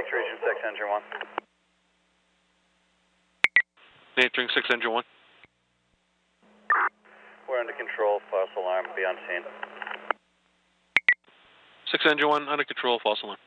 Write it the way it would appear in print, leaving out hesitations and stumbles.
Phoenix Region 6, Engine 1. Answering 6, Engine 1. We're under control, false alarm, be on scene. 6, Engine 1, under control, false alarm.